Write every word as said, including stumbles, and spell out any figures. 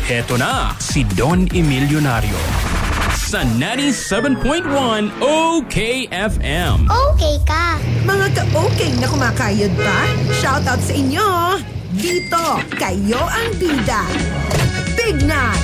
Heto na si Don Emilyonaryo sa ninety-seven point one O K F M. Okay ka. Mga ka-okay na kumakayod ba? Shoutout sa inyo! Dito, kayo ang bida. Big Night,